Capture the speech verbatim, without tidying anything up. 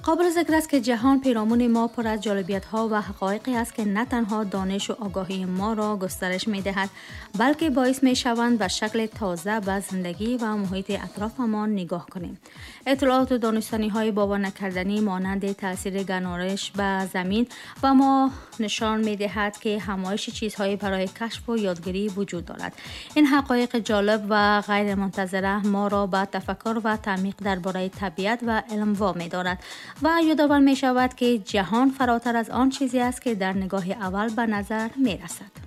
قابل ذکر است که جهان پیرامون ما پر از جالبیت‌ها و حقایقی است که نه تنها دانش و آگاهی ما را گسترش می‌دهد، بلکه باعث می‌شوند به شکل تازه به زندگی و محیط اطرافمان نگاه کنیم. اطلاعات و دانستنی‌های باور نکردنی مانند تأثیر گزارش به زمین و ما نشان می‌دهد که همایش چیزهایی برای کشف و یادگیری وجود دارد. این حقایق جالب و غیر منتظره ما را به تفکر و تعمیق درباره طبیعت و علم وامی‌دارد و یادآور می شود که جهان فراتر از آن چیزی است که در نگاه اول به نظر می رسد.